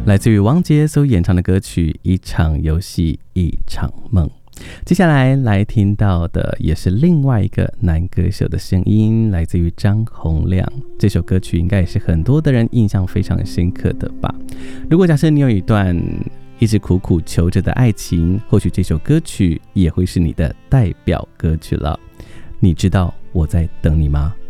来自于王杰所演唱的歌曲《一场游戏一场梦》。接下来来听到的也是另外一个男歌手的声音，来自于张洪量。这首歌曲应该也是很多的人印象非常深刻的吧。如果假设你有一段一直苦苦求着的爱情，或许这首歌曲也会是你的代表歌曲了。你知道我在等你吗？